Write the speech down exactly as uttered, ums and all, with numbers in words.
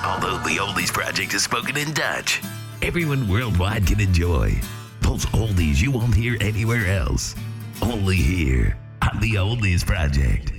Although the Oldies Project is spoken in Dutch, everyone worldwide can enjoy those oldies you won't hear anywhere else. Only here on the Oldies Project.